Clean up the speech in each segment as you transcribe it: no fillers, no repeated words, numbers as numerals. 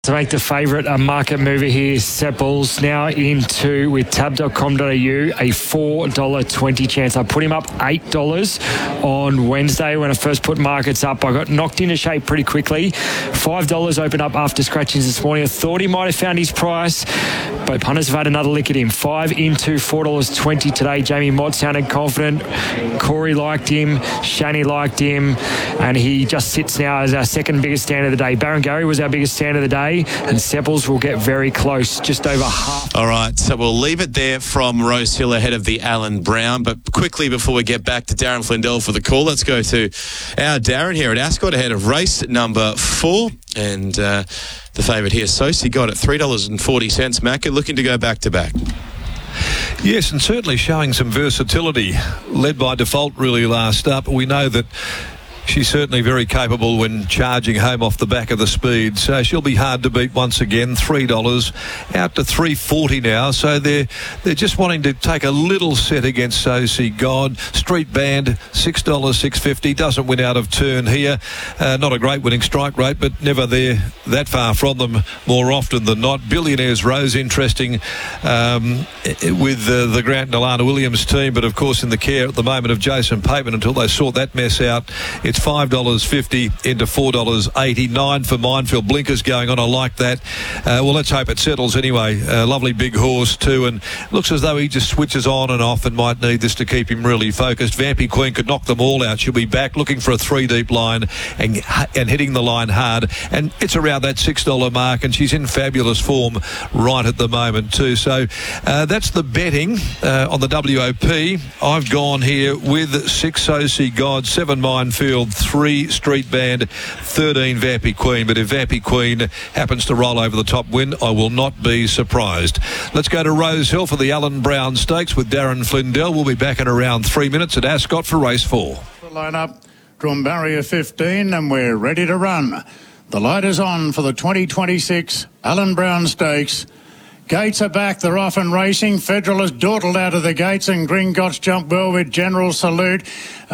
To make the favourite market mover here, Sepples, now into with tab.com.au, a $4.20 chance. I put him up $8 on Wednesday when I first put markets up. I got knocked into shape pretty quickly. $5 opened up after scratchings this morning. I thought he might have found his price, but punters have had another lick at him. 5 into $4.20 today. Jamie Mott sounded confident. Corey liked him. Shani liked him. And he just sits now as our second biggest stand of the day. Barrengarry was our biggest stand of the day. And Sepples will get very close, just over half. All right, so we'll leave it there from Rose Hill ahead of the Allen Brown. But quickly, before we get back to Darren Flindell for the call, let's go to our Darren here at Ascot ahead of race number 4. And the favourite here, Sosi, got it $3.40. Macca looking to go back to back. Yes, and certainly showing some versatility. Led by Default really last up. We know that she's certainly very capable when charging home off the back of the speed. So she'll be hard to beat once again. $3 out to $3.40 now. So they're just wanting to take a little set against Sosi God. Street Band, $6.50. Doesn't win out of turn here. Not a great winning strike rate, but never there that far from them more often than not. Billionaires Rose, interesting with the Grant and Alana Williams team, but of course in the care at the moment of Jason Pateman until they sort that mess out. It's $5.50 into $4.89 for Minefield. Blinkers going on. I like that. Well, let's hope it settles anyway. Lovely big horse too, and looks as though he just switches on and off and might need this to keep him really focused. Vampy Queen could knock them all out. She'll be back looking for a 3-deep line and hitting the line hard. And it's around that $6 mark, and she's in fabulous form right at the moment too. So that's the betting on the WOP. I've gone here with 6 Sosi God, 7 Minefield, 3 Street Band, 13 Vampy Queen. But if Vampy Queen happens to roll over the top win, I will not be surprised. Let's go to Rose Hill for the Allen Brown Stakes with Darren Flindell. We'll be back in around 3 minutes at Ascot for race 4. The line-up, drawn barrier 15, and we're ready to run. The light is on for the 2026 Allen Brown Stakes. Gates are back, they're off and racing. Federal has dawdled out of the gates, and Gringotts jumped well with General Salute.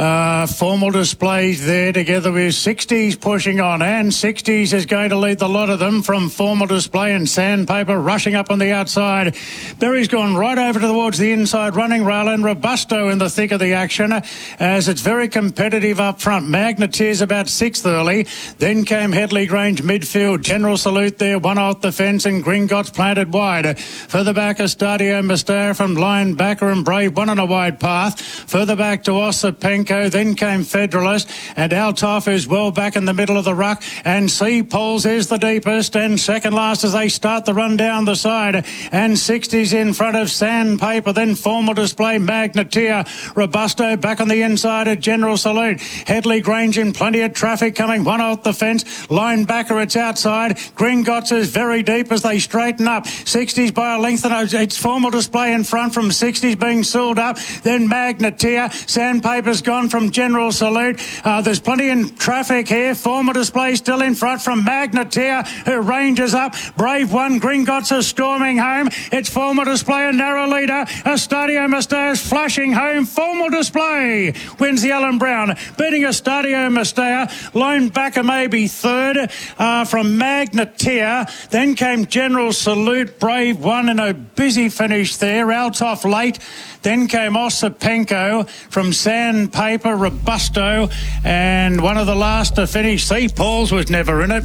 Formal displays there together with 60s pushing on, and 60s is going to lead the lot of them from Formal Display and Sandpaper rushing up on the outside. Berry's gone right over towards the inside running rail, and Robusto in the thick of the action as it's very competitive up front. Magneteer's about 6th early, then came Headley Grange midfield. General Salute there, one off the fence, and Gringotts planted wide. Further back, Estadio Mastar from Linebacker and Brave, one on a wide path. Further back to Osipenko, then came Federalist, and Altoff is well back in the middle of the ruck, and Sea Poles is the deepest, and second last as they start the run down the side, and 60s in front of Sandpaper, then Formal Display, Magneteer, Robusto back on the inside of General Salute. Headley Grange in plenty of traffic coming, one off the fence. Linebacker, it's outside. Gringotts is very deep as they straighten up. 60s by a length, and it's Formal Display in front from 60s being sealed up. Then Magneteer. Sandpaper's gone from General Salute. There's plenty in traffic here. Formal Display still in front from Magneteer, who ranges up. Brave One, Gringotts are storming home. It's Formal Display, a narrow leader. Estadio Mastar is flashing home. Formal Display wins the Allen Brown, beating Estadio Mastar. Linebacker maybe third from Magneteer. Then came General Salute. Brave One in a busy finish there. Altoff late. Then came Osipenko from Sandpaper, Robusto, and one of the last to finish. Sea Paul's was never in it.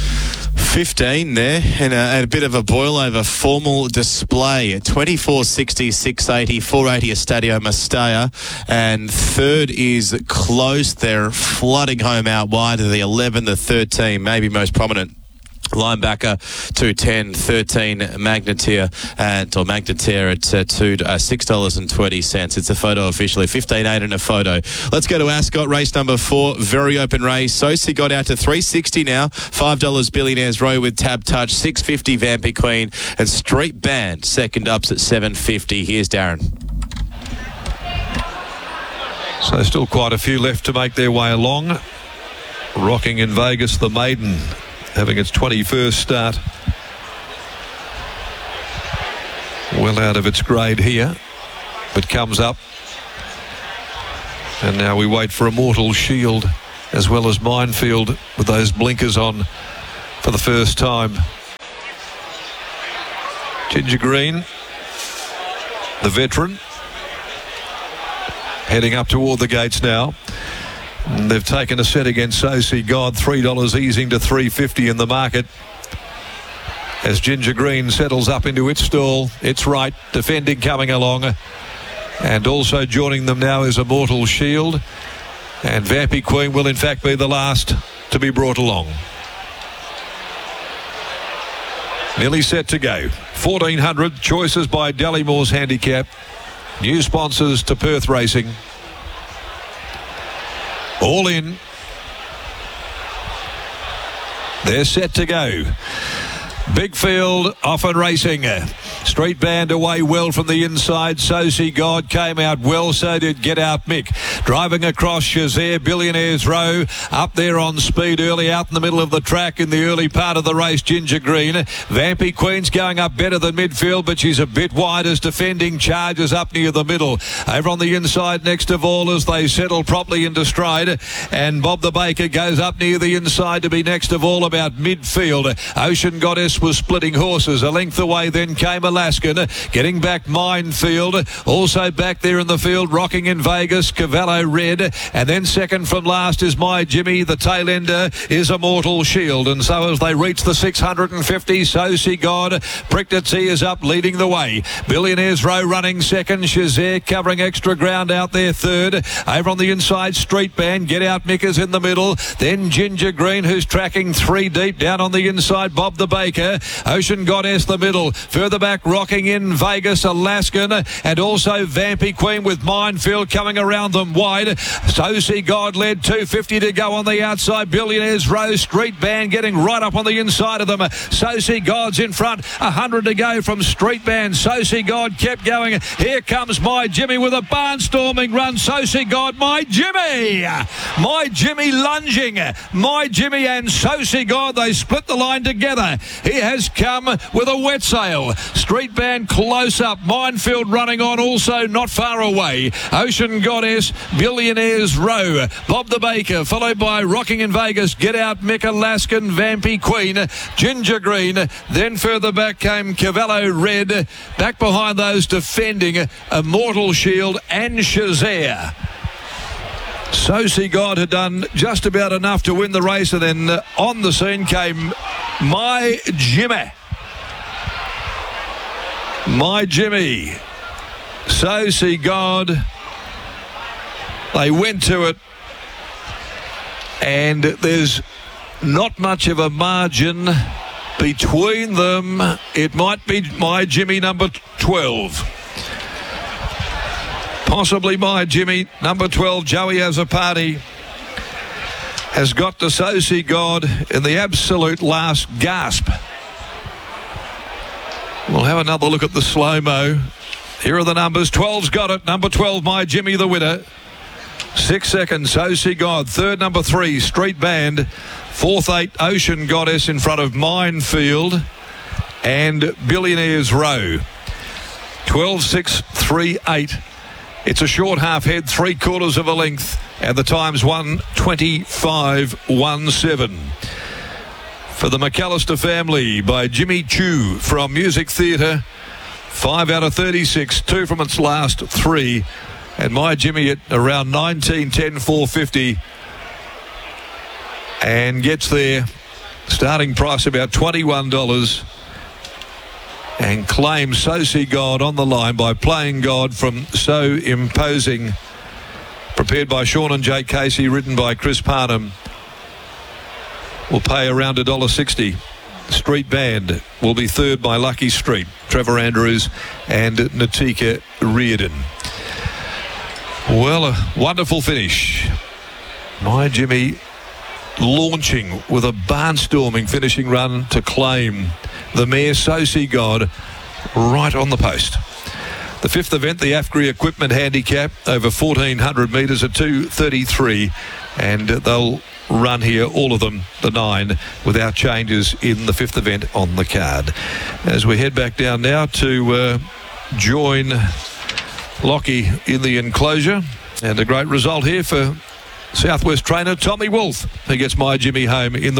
15 there, and a bit of a boil over. Formal Display at 24.60, 680, 480 Estadio Mastar, and third is Close. They're flooding home out wide of the 11, the 13, maybe most prominent. Linebacker 210, 13 Magneteer at $6.20. It's a photo officially 15.8 in a photo. Let's go to Ascot race number 4. Very open race. Sosi got out to $3.60 now. $5 Billionaires Row with Tab Touch. $6.50 Vampy Queen, and Street Band second ups at $7.50. Here's Darren. So still quite a few left to make their way along. Rocking in Vegas, the Maiden, having its 21st start. Well out of its grade here, but comes up. And now we wait for Immortal Shield as well as Minefield with those blinkers on for the first time. Ginger Green, the veteran, heading up toward the gates now. And they've taken a set against So See God, $3 easing to $3.50 in the market. As Ginger Green settles up into its stall, it's right, defending coming along. And also joining them now is Immortal Shield. And Vampy Queen will in fact be the last to be brought along. Nearly set to go. 1400 choices by Dallymore's Handicap. New sponsors to Perth Racing. All in. They're set to go. Big field, Often Racing. Street Band away well from the inside. So See God came out well. So did Get Out Mick. Driving across Shazare, Billionaires Row. Up there on speed early, out in the middle of the track in the early part of the race, Ginger Green. Vampy Queen's going up better than midfield, but she's a bit wide as defending charges up near the middle. Over on the inside next of all as they settle properly into stride. And Bob the Baker goes up near the inside to be next of all about midfield. Ocean Goddess was splitting horses. A length away then came Alaskan. Getting back Minefield. Also back there in the field, Rocking in Vegas, Cavallo Red. And then second from last is My Jimmy. The tail ender is Immortal Shield. And so as they reach the 650, So See God. Pricknitzy is up leading the way. Billionaires Row running second. Shazare covering extra ground out there third. Over on the inside, Street Band. Get Out Mick is in the middle. Then Ginger Green, who's tracking three deep. Down on the inside, Bob the Baker. Ocean Goddess the middle. Further back, Rocking in Vegas, Alaskan, and also Vampy Queen with Minefield coming around them wide. So See God led, 250 to go on the outside. Billionaires Row, Street Band getting right up on the inside of them. So See God's in front, 100 to go from Street Band. So See God kept going. Here comes My Jimmy with a barnstorming run. So See God, My Jimmy! My Jimmy lunging. My Jimmy and So See God, they split the line together. He has come with a wet sail. Street Band close up. Minefield running on also not far away. Ocean Goddess, Billionaires Row. Bob the Baker, followed by Rocking in Vegas, Get Out Mick, Alaskan, Vampy Queen, Ginger Green. Then further back came Cavallo Red. Back behind those defending Immortal Shield and Shazare. So See God had done just about enough to win the race, and then on the scene came My Jimmy. My Jimmy. So See God. They went to it, and there's not much of a margin between them. It might be My Jimmy number 12. Possibly My Jimmy number 12. Joey Azzopardi has got to So See God in the absolute last gasp. We'll have another look at the slow-mo. Here are the numbers. 12's got it. Number 12, My Jimmy, the winner. 6 seconds, So See God. Third, number 3, Street Band. Fourth, 8, Ocean Goddess in front of Minefield and Billionaires Row. 12, 6, 3, 8. It's a short half head, 3/4 of a length, and the time's 1:25.17. For the McAllister family by Jimmy Chu from Music Theatre. 5 out of 36, 2 from its last 3. And My Jimmy at around 19.10, 450. And gets there. Starting price about $21. And claims So See God on the line by Playing God from So Imposing. Prepared by Sean and Jake Casey, written by Chris Parnham. Will pay around $1.60. Street Band will be third by Lucky Street, Trevor Andrews and Natika Reardon. Well, a wonderful finish. My Jimmy launching with a barnstorming finishing run to claim the mare So See God right on the post. The fifth event, the AFGRI Equipment Handicap, over 1,400 metres at 2:33, and they'll run here, all of them, the 9, without changes in the fifth event on the card. As we head back down now to join Lockie in the enclosure, and a great result here for Southwest trainer Tommy Wolf, who gets My Jimmy home in the winner's circle.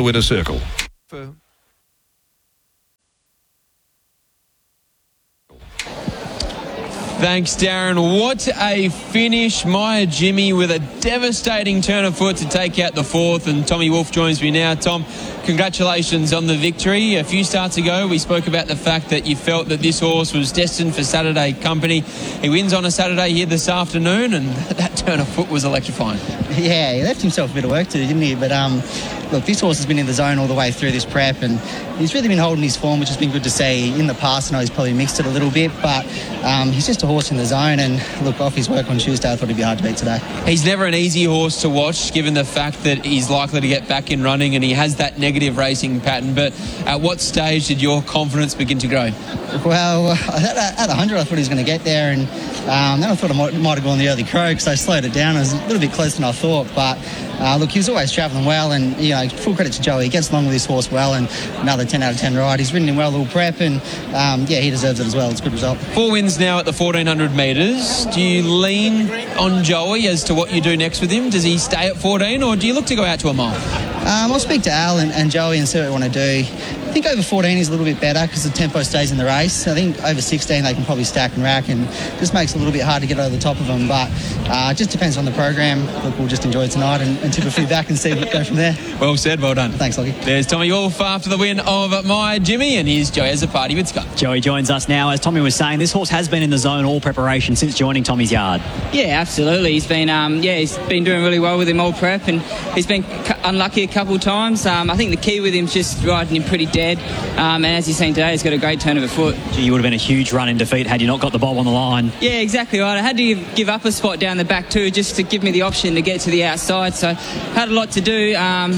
Thanks, Darren. What a finish. My Jimmy with a devastating turn of foot to take out the fourth, and Tommy Wolf joins me now. Tom, congratulations on the victory. A few starts ago, we spoke about the fact that you felt that this horse was destined for Saturday company. He wins on a Saturday here this afternoon, and that turn of foot was electrifying. Yeah, he left himself a bit of work to do, didn't he? But look, this horse has been in the zone all the way through this prep, and he's really been holding his form, which has been good to see. In the past, I know he's probably mixed it a little bit, but he's just a horse in the zone, and look, off his work on Tuesday, I thought he'd be hard to beat today. He's never an easy horse to watch, given the fact that he's likely to get back in running, and he has that negative racing pattern. But at what stage did your confidence begin to grow? Well, at 100, I thought he was going to get there, and then I thought I might have gone the early crow because I slowed it down. I was a little bit closer than I thought, but look, he was always travelling well, and full credit to Joey. He gets along with this horse well, and another 10 out of 10 ride. He's ridden him well, a little prep, and he deserves it as well. It's a good result. 4 wins now at the 1400 metres. Do you lean on Joey as to what you do next with him? Does he stay at 14, or do you look to go out to a mile? I'll speak to Al and Joey and see what we want to do. I think over 14 is a little bit better because the tempo stays in the race. I think over 16 they can probably stack and rack, and just makes it a little bit hard to get over the top of them. But it just depends on the program. Look, we'll just enjoy it tonight and tip a few back and see what go from there. Well said, well done. Thanks, Lockie. There's Tommy Wolf after the win of My Jimmy, and here's Joey as a party with Scott. Joey joins us now. As Tommy was saying, this horse has been in the zone all preparation since joining Tommy's yard. Yeah, absolutely. He's been he's been doing really well with him all prep, and he's been unlucky a couple of times. I think the key with him is just riding him pretty dead. And as you've seen today, he's got a great turn of a foot. You would have been a huge run in defeat had you not got the bob on the line. Yeah, exactly right. I had to give up a spot down the back too, just to give me the option to get to the outside. So had a lot to do.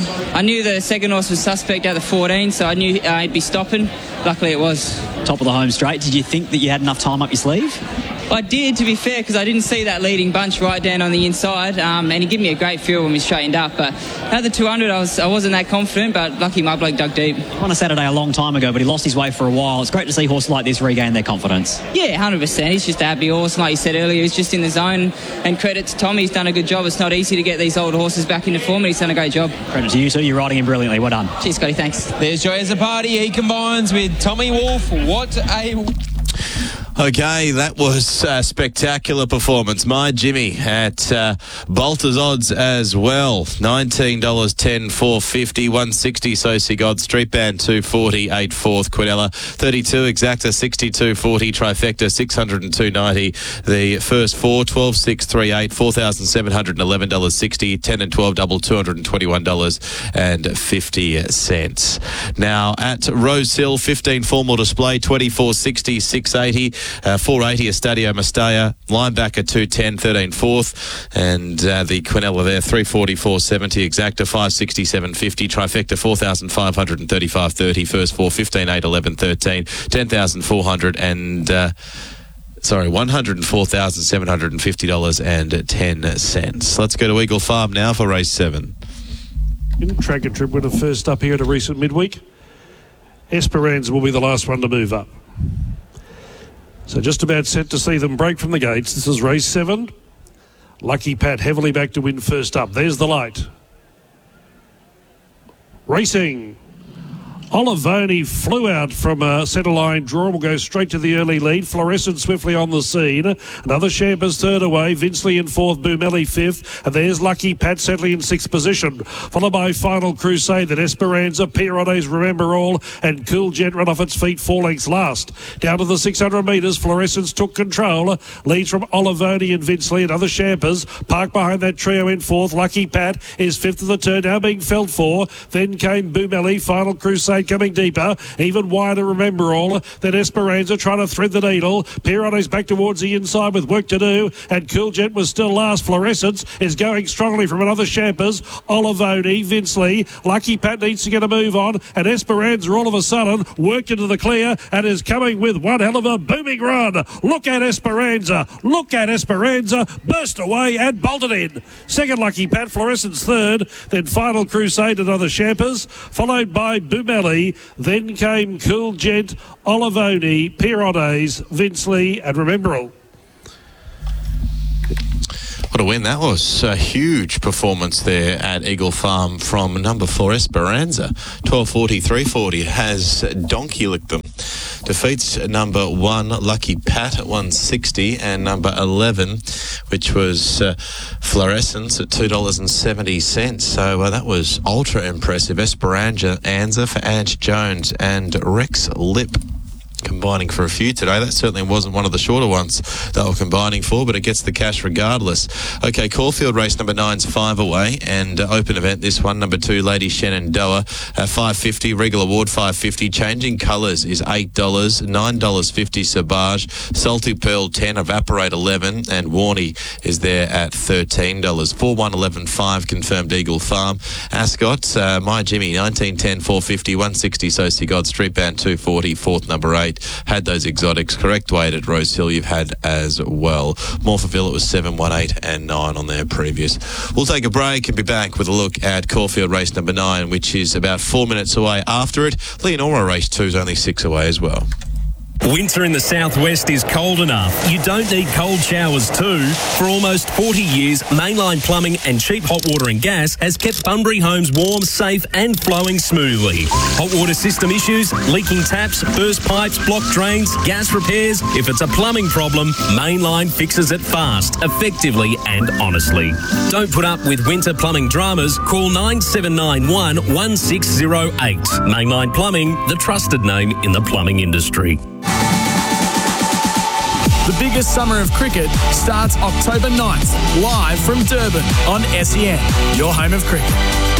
I knew the second horse was suspect at the 14, so I knew he'd be stopping. Luckily it was. Top of the home straight. Did you think that you had enough time up your sleeve? I did, to be fair, because I didn't see that leading bunch right down on the inside, and he gave me a great feel when we straightened up. But at the 200, I wasn't that confident, but lucky my bloke dug deep. On a Saturday a long time ago, but he lost his way for a while. It's great to see horses like this regain their confidence. Yeah, 100%. He's just a happy horse. Like you said earlier, he's just in the zone. And credit to Tommy, he's done a good job. It's not easy to get these old horses back into form, and he's done a great job. Credit to you, sir. You're riding him brilliantly. Well done. Cheers, Scotty. Thanks. There's Joey as a party. He combines with Tommy Wolf. What a... Okay, that was a spectacular performance. My Jimmy at Bolter's odds as well. $19.10, $4.50, $160 Soci God, Street Band $2.40, 8 fourth, Quinella 32, Exacta $62.40, Trifecta $602.90. The first four, 12, 6, 3, 8, $4,711.60, 10 and 12 double $221.50. Now at Rose Hill, 15 formal display, 24.60, 6.80. 480 Estadio Mestalla, linebacker 210, 13 fourth, and the Quinella there 344.70, Exacta 567.50, Trifecta 4,535.30, first four 15, 8, 11, 13, 10,400 and $104,750.10. Let's go to Eagle Farm now for race 7. Track and Trip winner first up here at a recent midweek. Esperanza will be the last one to move up. So just about set to see them break from the gates. This is race 7. Lucky Pat heavily back to win first up. There's the light. Racing. Olivoni flew out from a centre line draw. Will go straight to the early lead. Fluorescent swiftly on the scene. Another Champers third away. Vinsley in fourth. Boomelli fifth. And there's Lucky Pat settling in sixth position. Followed by Final Crusade. Then Esperanza, Pierotes, Remember All, and Cool Jet run off its feet 4 lengths last. Down to the 600 metres. Fluorescence took control. Leads from Olivoni and Vinsley. Another Champers. Parked behind that trio in fourth. Lucky Pat is fifth of the turn. Now being felt for. Then came Boomelli. Final Crusade coming deeper, even wider, Remember All. Then Esperanza trying to thread the needle. Pierotes back towards the inside with work to do, and Cool Jet was still last. Fluorescence is going strongly from another Champers. Olivoni, Vinsley, Lucky Pat needs to get a move on, and Esperanza all of a sudden worked into the clear and is coming with one hell of a booming run. Look at Esperanza, burst away and bolted in. Second Lucky Pat, Fluorescence third, then Final Crusade, another Champers, followed by Boomelli. Then came Cool Jet, Olivoni, Pierotes, Vinsley and Remember All. What a win that was. A huge performance there at Eagle Farm from number 4 Esperanza. 12.40, 3.40 has donkey licked them. defeats number 1, Lucky Pat, at 160, and number 11, which was Fluorescence at $2.70. So that was ultra impressive. Esperanza Anza for Ange Jones and Rex Lip combining for a few today. That certainly wasn't one of the shorter ones they were combining for, but it gets the cash regardless. Okay, Caulfield race number 9's 5 away, and open event this one, number 2, Lady Shenandoah, $5.50, Regal Award $5.50, Changing Colours is $8, $9.50 Savage, Salty Pearl 10, Evaporate 11, and Warney is there at $13, 4-1-11-5 confirmed Eagle Farm. Ascot, My Jimmy 19-10, $4.50, 160 Soci God, Street Band 240, fourth number 8. Had those exotics. Correct weight at Rose Hill you've had as well. Morphettville, it was 7, 1, 8 and 9 on their previous. We'll take a break and be back with a look at Caulfield race number 9, which is about 4 minutes away after it. Leonora race 2 is only 6 away as well. Winter in the southwest is cold enough. You don't need cold showers too. For almost 40 years, Mainline Plumbing and Cheap Hot Water and Gas has kept Bunbury homes warm, safe and flowing smoothly. Hot water system issues, leaking taps, burst pipes, blocked drains, gas repairs. If it's a plumbing problem, Mainline fixes it fast, effectively and honestly. Don't put up with winter plumbing dramas. Call 9791 1608. Mainline Plumbing, the trusted name in the plumbing industry. The biggest summer of cricket starts October 9th, live from Durban on SEN, your home of cricket.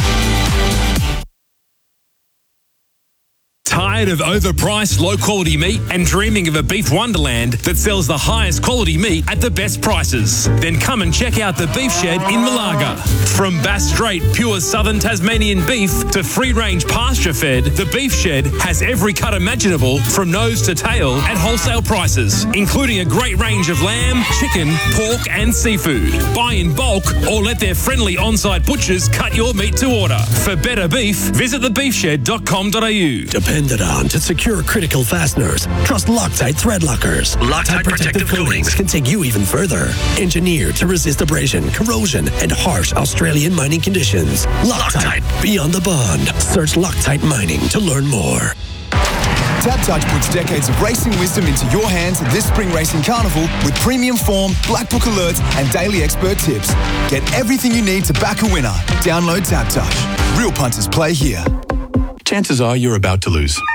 Tired of overpriced, low-quality meat and dreaming of a beef wonderland that sells the highest quality meat at the best prices? Then come and check out the Beef Shed in Malaga. From Bass Strait pure southern Tasmanian beef to free-range pasture-fed, the Beef Shed has every cut imaginable from nose to tail at wholesale prices, including a great range of lamb, chicken, pork and seafood. Buy in bulk or let their friendly on-site butchers cut your meat to order. For better beef, visit thebeefshed.com.au. Depended on to secure critical fasteners. Trust Loctite thread lockers. Loctite protective coatings can take you even further. Engineered to resist abrasion, corrosion, and harsh Australian mining conditions. Loctite, beyond the bond. Search Loctite Mining to learn more. TABtouch puts decades of racing wisdom into your hands this spring racing carnival with premium form, black book alerts, and daily expert tips. Get everything you need to back a winner. Download TABtouch. Real punters play here. Chances are you're about to lose.